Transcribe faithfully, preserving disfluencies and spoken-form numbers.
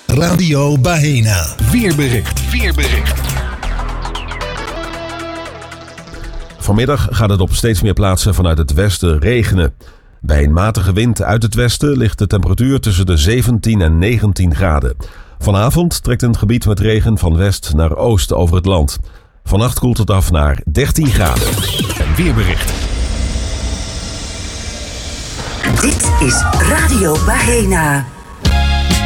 Radio Bahena. Weerbericht. Weerbericht. Vanmiddag gaat het op steeds meer plaatsen vanuit het westen regenen. Bij een matige wind uit het westen ligt de temperatuur tussen de zeventien en negentien graden. Vanavond trekt een gebied met regen van west naar oost over het land. Vannacht koelt het af naar dertien graden. Weerbericht. Dit is Radio Bahena.